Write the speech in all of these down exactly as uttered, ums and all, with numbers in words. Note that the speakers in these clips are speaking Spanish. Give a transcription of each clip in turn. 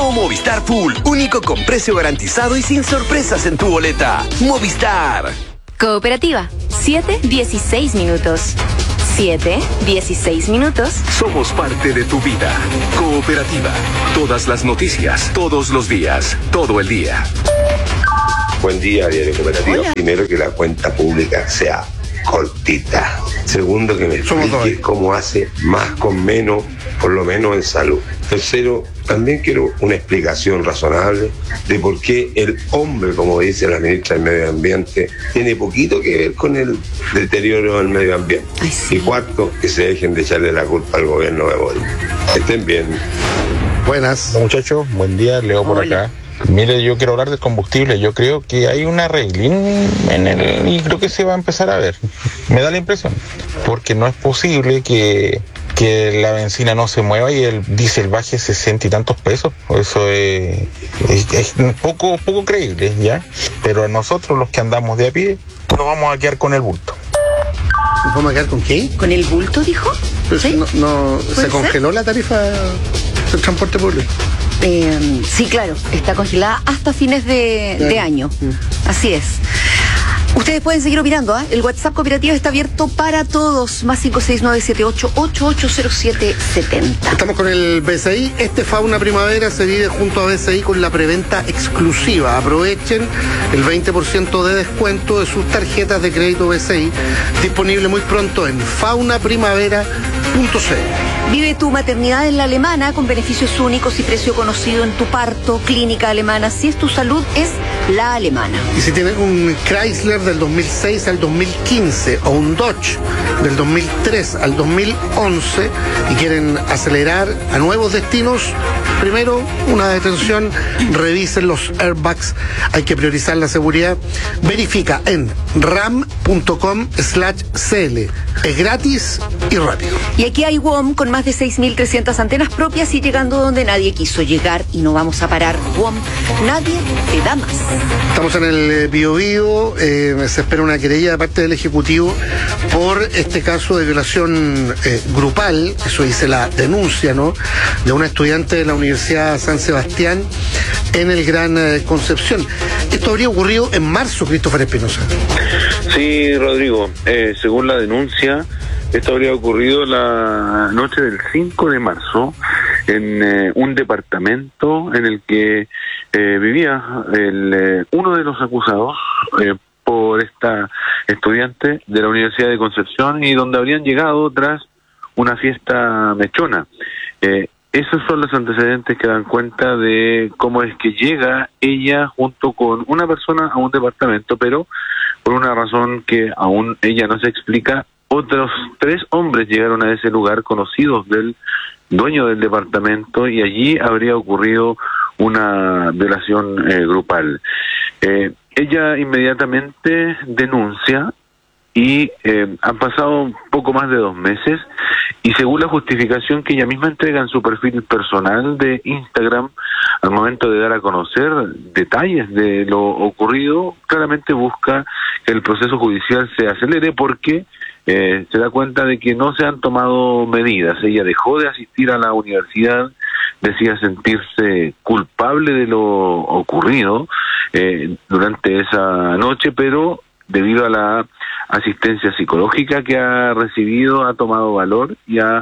Nuevo Movistar Full, único con precio garantizado y sin sorpresas en tu boleta. Movistar. Cooperativa, siete dieciséis minutos. siete dieciséis minutos. Somos parte de tu vida. Cooperativa. Todas las noticias, todos los días, todo el día. Buen día, Diario Cooperativa. Hola. Primero, que la cuenta pública sea cortita. Segundo, que me explique cómo hace más con menos, por lo menos en salud. Tercero, también quiero una explicación razonable de por qué el hombre, como dice la ministra del Medio Ambiente, tiene poquito que ver con el deterioro del medio ambiente. Ay, sí. Y cuarto, que se dejen de echarle la culpa al gobierno de Boric. Que estén bien. Buenas, muchachos, buen día, Leo por Hola. acá. Mire, yo quiero hablar del combustible. Yo creo que hay una reglín en el y creo que se va a empezar a ver. Me da la impresión, porque no es posible que, que la benzina no se mueva y el diésel baje sesenta y tantos pesos. Eso es, es, es poco, poco creíble, ¿ya? Pero a nosotros, los que andamos de a pie, nos vamos a quedar con el bulto. ¿Nos vamos a quedar con qué? ¿Con el bulto, dijo? Pues ¿Sí? no, no, ¿Puede ¿Se ser? congeló la tarifa del transporte público? Eh, sí, claro, está congelada hasta fines de, Claro. de año. Mm. Así es. Ustedes pueden seguir opinando, ¿ah? El WhatsApp Cooperativa está abierto para todos. Más cinco seis nueve siete ocho ocho ocho cero siete siete cero. Estamos con el B C I. Este Fauna Primavera se vive junto a B C I con la preventa exclusiva. Aprovechen el veinte por ciento de descuento de sus tarjetas de crédito B C I. Disponible muy pronto en fauna primavera punto c l. Vive tu maternidad en la Alemana con beneficios únicos y precio conocido en tu parto. Clínica Alemana. Si es tu salud, es la Alemana. Y si tienen un Chrysler del dos mil seis al dos mil quince o un Dodge del dos mil tres al dos mil once y quieren acelerar a nuevos destinos, primero una detención, revisen los airbags, hay que priorizar la seguridad. Verifica en ram punto com slash c l. Es gratis y rápido. Y aquí hay W O M con más de seis mil trescientas antenas propias y llegando donde nadie quiso llegar y no vamos a parar. W O M, nadie te da más. Estamos en el Bio Bio, eh, se espera una querella de parte del Ejecutivo por este caso de violación eh, grupal, eso dice la denuncia, ¿no?, de una estudiante de la Universidad San Sebastián en el Gran eh, Concepción. Esto habría ocurrido en marzo, Christopher Espinosa. Sí, Rodrigo, eh, según la denuncia, esto habría ocurrido la noche del cinco de marzo en eh, un departamento en el que eh, vivía el, eh, uno de los acusados eh, por esta estudiante de la Universidad de Concepción y donde habrían llegado tras una fiesta mechona. Eh, esos son los antecedentes que dan cuenta de cómo es que llega ella junto con una persona a un departamento, pero por una razón que aún ella no se explica, otros tres hombres llegaron a ese lugar conocidos del dueño del departamento y allí habría ocurrido una violación eh, grupal. Eh, ella inmediatamente denuncia y eh, han pasado un poco más de dos meses y según la justificación que ella misma entrega en su perfil personal de Instagram al momento de dar a conocer detalles de lo ocurrido, claramente busca que el proceso judicial se acelere porque eh, se da cuenta de que no se han tomado medidas. Ella dejó de asistir a la universidad, decía sentirse culpable de lo ocurrido eh, durante esa noche, pero debido a la asistencia psicológica que ha recibido, ha tomado valor y ha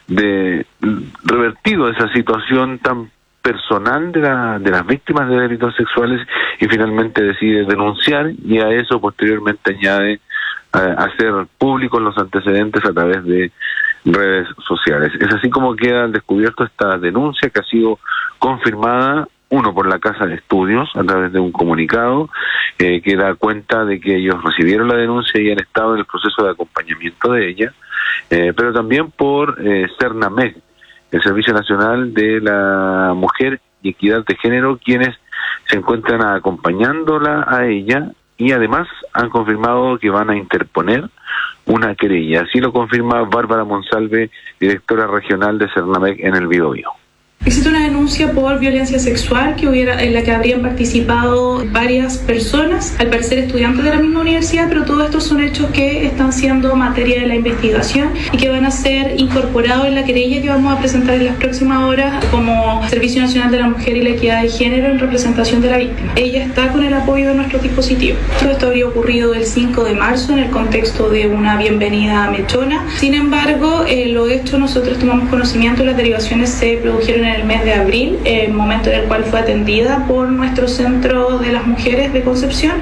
de, revertido esa situación tan personal de, la, de las víctimas de delitos sexuales y finalmente decide denunciar y a eso posteriormente añade eh, hacer públicos los antecedentes a través de redes sociales. Es así como queda al descubierto esta denuncia que ha sido confirmada, uno por la Casa de Estudios a través de un comunicado eh, que da cuenta de que ellos recibieron la denuncia y han estado en el proceso de acompañamiento de ella, eh, pero también por eh, Cernamec, el Servicio Nacional de la Mujer y Equidad de Género, quienes se encuentran acompañándola a ella y además han confirmado que van a interponer una querella. Así lo confirma Bárbara Monsalve, directora regional de Cernamec en el Bio Bio. Existe una denuncia por violencia sexual que hubiera, en la que habrían participado varias personas, al parecer estudiantes de la misma universidad, pero todos estos son hechos que están siendo materia de la investigación y que van a ser incorporados en la querella que vamos a presentar en las próximas horas como Servicio Nacional de la Mujer y la Equidad de Género en representación de la víctima. Ella está con el apoyo de nuestro dispositivo. Todo esto habría ocurrido el cinco de marzo en el contexto de una bienvenida mechona. Sin embargo, eh, los hechos nosotros tomamos conocimiento, las derivaciones se produjeron en el mes de abril, el momento en el cual fue atendida por nuestro Centro de las Mujeres de Concepción.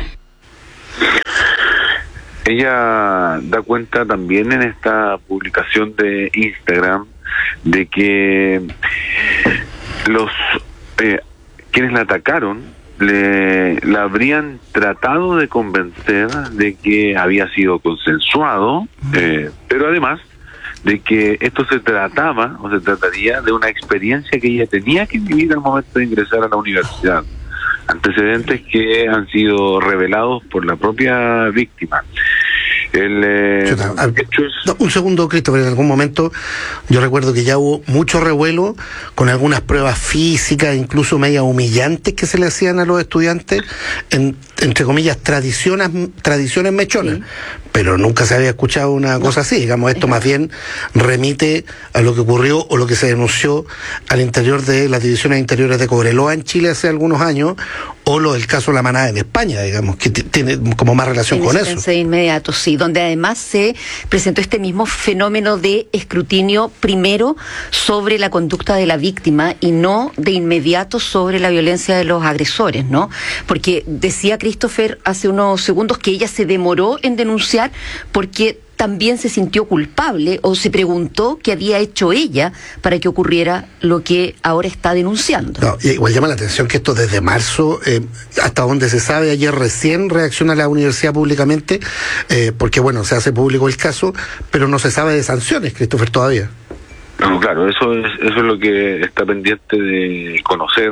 Ella da cuenta también en esta publicación de Instagram de que los eh, quienes la atacaron le la habrían tratado de convencer de que había sido consensuado, eh, pero además de que esto se trataba o se trataría de una experiencia que ella tenía que vivir al momento de ingresar a la universidad, antecedentes que han sido revelados por la propia víctima. El, eh, hecho es... no, un segundo, Christopher, en algún momento yo recuerdo que ya hubo mucho revuelo con algunas pruebas físicas, incluso media humillantes que se le hacían a los estudiantes, en, entre comillas, tradiciones, tradiciones mechonas, sí. Pero nunca se había escuchado una no. cosa así, digamos, esto más bien remite a lo que ocurrió o lo que se denunció al interior de las divisiones interiores de Cobreloa en Chile hace algunos años, o lo del caso La Manada en España, digamos, que t- tiene como más relación con eso. De inmediato, sí, donde además se presentó este mismo fenómeno de escrutinio primero sobre la conducta de la víctima y no de inmediato sobre la violencia de los agresores, ¿no? Porque decía Christopher hace unos segundos que ella se demoró en denunciar porque también se sintió culpable o se preguntó qué había hecho ella para que ocurriera lo que ahora está denunciando. No, igual llama la atención que esto desde marzo, eh, hasta donde se sabe, ayer recién reacciona la universidad públicamente, eh, porque bueno, se hace público el caso, pero no se sabe de sanciones, Christopher, todavía. No, claro, eso es, eso es lo que está pendiente de conocer.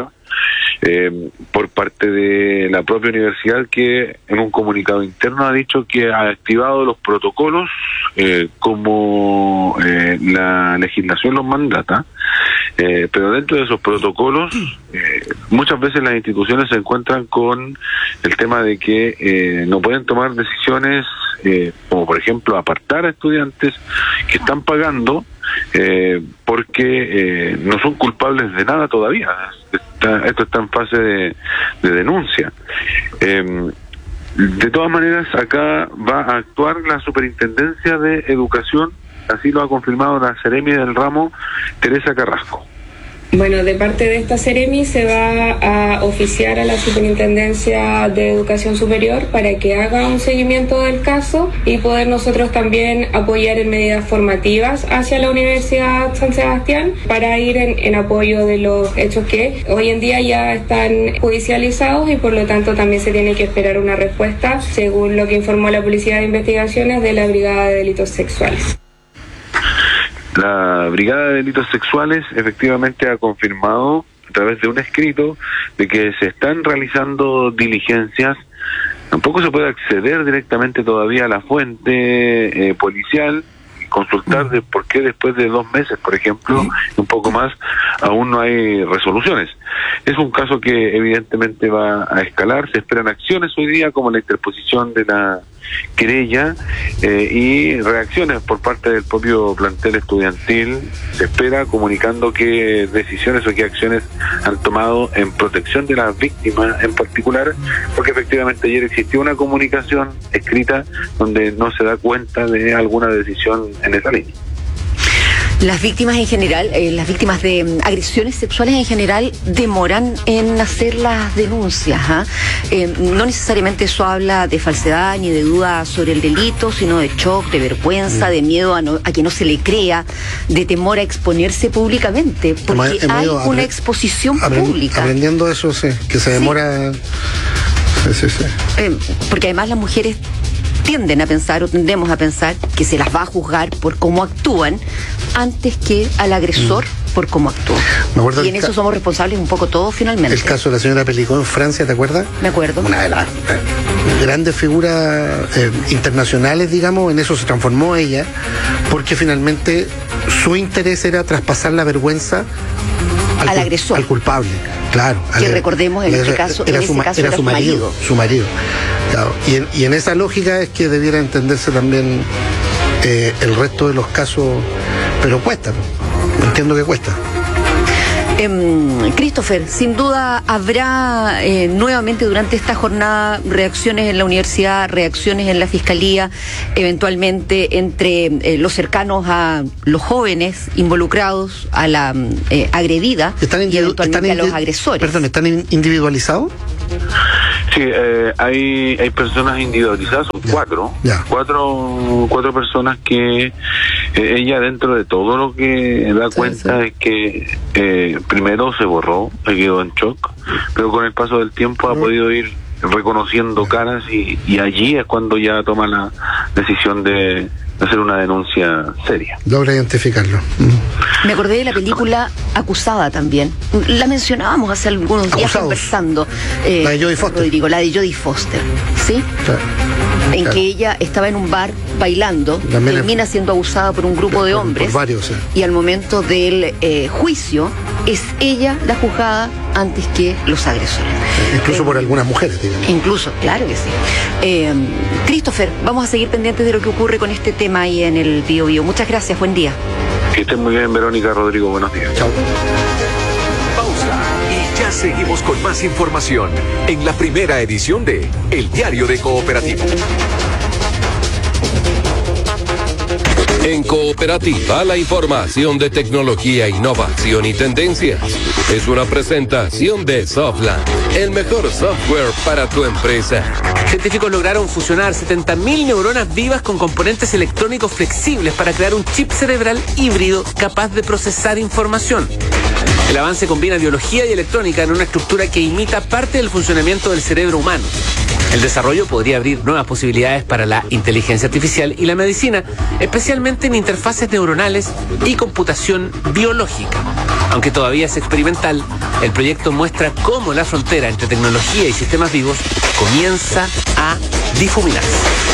Eh, por parte de la propia universidad, que en un comunicado interno ha dicho que ha activado los protocolos eh, como eh, la legislación los mandata, eh, pero dentro de esos protocolos eh, muchas veces las instituciones se encuentran con el tema de que eh, no pueden tomar decisiones eh, como por ejemplo apartar a estudiantes que están pagando eh, porque eh, no son culpables de nada todavía. Está, esto está en fase de, de denuncia. Eh, de todas maneras, acá va a actuar la Superintendencia de Educación, así lo ha confirmado la Seremi del ramo, Teresa Carrasco. Bueno, de parte de esta Seremi se va a oficiar a la Superintendencia de Educación Superior para que haga un seguimiento del caso y poder nosotros también apoyar en medidas formativas hacia la Universidad San Sebastián para ir en, en apoyo de los hechos que hoy en día ya están judicializados y por lo tanto también se tiene que esperar una respuesta, según lo que informó la Policía de Investigaciones de la Brigada de Delitos Sexuales. La Brigada de Delitos Sexuales efectivamente ha confirmado a través de un escrito de que se están realizando diligencias. Tampoco se puede acceder directamente todavía a la fuente eh, policial, consultar de por qué después de dos meses, por ejemplo, un poco más, aún no hay resoluciones. Es un caso que evidentemente va a escalar. Se esperan acciones hoy día como la interposición de la querella eh, y reacciones por parte del propio plantel estudiantil. Se espera comunicando qué decisiones o qué acciones han tomado en protección de las víctimas en particular, porque efectivamente ayer existió una comunicación escrita donde no se da cuenta de alguna decisión en esa línea. Las víctimas en general, eh, las víctimas de um, agresiones sexuales en general demoran en hacer las denuncias. ¿eh? Eh, no necesariamente eso habla de falsedad ni de duda sobre el delito, sino de shock, de vergüenza, de miedo a, no, a que no se le crea, de temor a exponerse públicamente, porque hemos hay una exposición aprend- pública. Aprendiendo eso, sí, que se demora... Sí. Sí, sí, sí. Eh, porque además las mujeres tienden a pensar o tendemos a pensar que se las va a juzgar por cómo actúan antes que al agresor mm. por cómo actúa. Y en eso ca- somos responsables un poco todos finalmente. El caso de la señora Pelicó en Francia, ¿te acuerdas? Me acuerdo. Una de las eh, grandes figuras eh, internacionales, digamos, en eso se transformó ella, porque finalmente su interés era traspasar la vergüenza al, al agresor. Al culpable, claro. Que al, recordemos, en era, este caso, era, en su, ese caso era, era su marido. marido. Su marido. Claro. Y, en, y en esa lógica es que debiera entenderse también eh, el resto de los casos, pero cuesta, ¿no? Entiendo que cuesta. Eh, Christopher, sin duda habrá eh, nuevamente durante esta jornada reacciones en la universidad, reacciones en la fiscalía, eventualmente entre eh, los cercanos a los jóvenes involucrados, a la eh, agredida ¿Están y eventualmente están a los agresores. Perdón, ¿están individualizados? Sí, eh, hay, hay personas individualizadas, son ya, cuatro, ya. cuatro, cuatro personas que eh, ella dentro de todo lo que da Sí, cuenta sí. es que eh, primero se borró, se quedó en shock, pero con el paso del tiempo ha podido ir reconociendo caras y, y allí es cuando ya toma la decisión de hacer una denuncia seria. Logra identificarlo. Mm. Me acordé de la película Acusada también. La mencionábamos hace algunos días Acusados. conversando. eh, La de Jodie Foster. Rodrigo, la de Jodie Foster. ¿Sí? Claro. En Claro. que ella estaba en un bar bailando, También termina es- siendo abusada por un grupo de Por- hombres. por varios, sí. Y al momento del eh, juicio, es ella la juzgada antes que los agresores. Incluso Eh, por algunas mujeres, digamos. Incluso, claro que sí. Eh, Christopher, vamos a seguir pendientes de lo que ocurre con este tema ahí en el Bío Bío. Muchas gracias, buen día. Que estén muy bien, Verónica, Rodrigo, buenos días. Chao. Pausa y ya seguimos con más información en la primera edición de El Diario de Cooperativo. En Cooperativa, la información de tecnología, innovación y tendencias. Es una presentación de Softland, el mejor software para tu empresa. Científicos lograron fusionar setenta mil neuronas vivas con componentes electrónicos flexibles para crear un chip cerebral híbrido capaz de procesar información. El avance combina biología y electrónica en una estructura que imita parte del funcionamiento del cerebro humano. El desarrollo podría abrir nuevas posibilidades para la inteligencia artificial y la medicina, especialmente en interfaces neuronales y computación biológica. Aunque todavía es experimental, el proyecto muestra cómo la frontera entre tecnología y sistemas vivos comienza a difuminarse.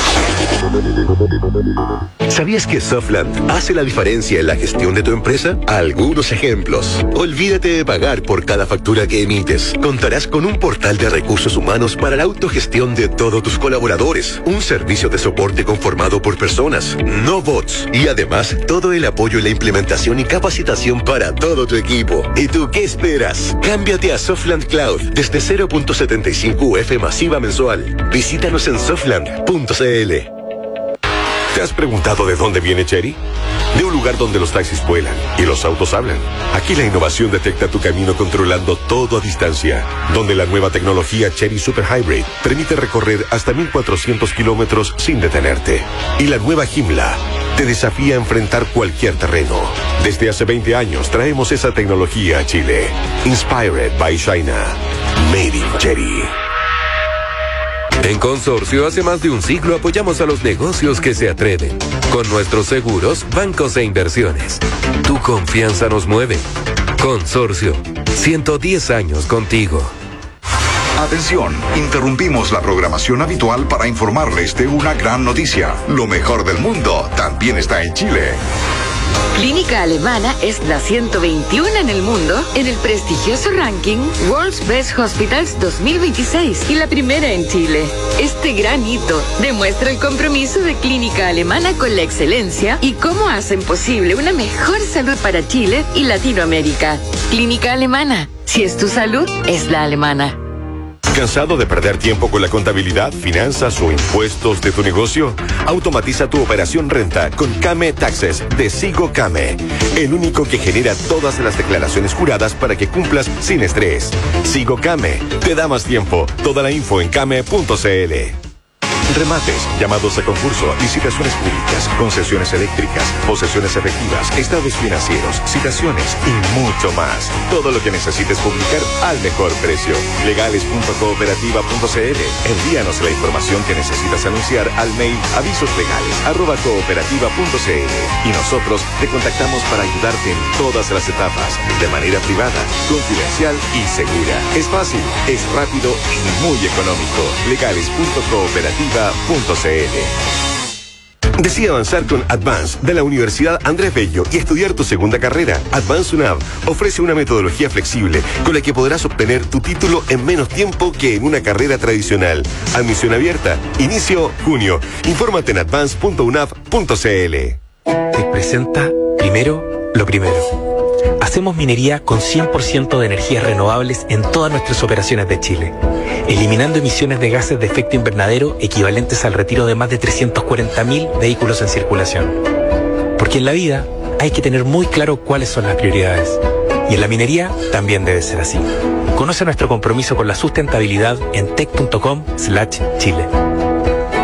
¿Sabías que Softland hace la diferencia en la gestión de tu empresa? Algunos ejemplos. Olvídate de pagar por cada factura que emites. Contarás con un portal de recursos humanos para la autogestión de todos tus colaboradores. Un servicio de soporte conformado por personas, no bots. Y además, todo el apoyo en la implementación y capacitación para todo tu equipo. ¿Y tú qué esperas? Cámbiate a Softland Cloud desde cero punto setenta y cinco U F masiva mensual. Visítanos en softland punto c l. ¿Te has preguntado de dónde viene Chery? De un lugar donde los taxis vuelan y los autos hablan. Aquí la innovación detecta tu camino controlando todo a distancia. Donde la nueva tecnología Chery Super Hybrid permite recorrer hasta mil cuatrocientos kilómetros sin detenerte. Y la nueva Joomla te desafía a enfrentar cualquier terreno. Desde hace veinte años traemos esa tecnología a Chile. Inspired by China. Made in Chery. En Consorcio, hace más de un siglo apoyamos a los negocios que se atreven. Con nuestros seguros, bancos e inversiones. Tu confianza nos mueve. Consorcio, ciento diez años contigo. Atención, interrumpimos la programación habitual para informarles de una gran noticia. Lo mejor del mundo también está en Chile. Clínica Alemana es la ciento veintiuno en el mundo en el prestigioso ranking World's Best Hospitals dos mil veintiséis y la primera en Chile. Este gran hito demuestra el compromiso de Clínica Alemana con la excelencia y cómo hacen posible una mejor salud para Chile y Latinoamérica. Clínica Alemana, si es tu salud, es la alemana. ¿Cansado de perder tiempo con la contabilidad, finanzas o impuestos de tu negocio? Automatiza tu operación renta con Came Taxes de Sigo Came, el único que genera todas las declaraciones juradas para que cumplas sin estrés. Sigo Came te da más tiempo. Toda la info en came punto c l. Remates, llamados a concurso, licitaciones públicas, concesiones eléctricas, posesiones efectivas, estados financieros, citaciones y mucho más. Todo lo que necesites publicar al mejor precio. legales punto cooperativa punto c l. Envíanos la información que necesitas anunciar al mail avisoslegales arroba cooperativa punto c l y nosotros te contactamos para ayudarte en todas las etapas, de manera privada, confidencial y segura. Es fácil, es rápido y muy económico. legales punto cooperativa punto c l. Decide avanzar con Advance de la Universidad Andrés Bello y estudiar tu segunda carrera. Advance UNAV ofrece una metodología flexible con la que podrás obtener tu título en menos tiempo que en una carrera tradicional. Admisión abierta. Inicio junio. Infórmate en advance punto unav punto cl. Te presenta Primero lo Primero. Hacemos minería con cien por ciento de energías renovables en todas nuestras operaciones de Chile, eliminando emisiones de gases de efecto invernadero equivalentes al retiro de más de trescientos cuarenta mil vehículos en circulación. Porque en la vida hay que tener muy claro cuáles son las prioridades. Y en la minería también debe ser así. Conoce nuestro compromiso con la sustentabilidad en tec punto com slash chile.